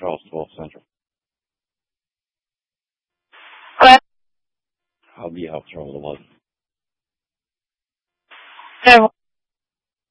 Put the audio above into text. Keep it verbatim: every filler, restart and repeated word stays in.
Charles, twelve Central. Hello? I'll be out Charles eleven. No.